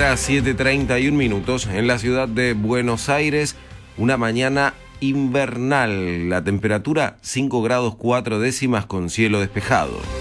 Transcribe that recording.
hora 7:31 en la ciudad de Buenos Aires, una mañana invernal, la temperatura 5 grados 4 décimas con cielo despejado.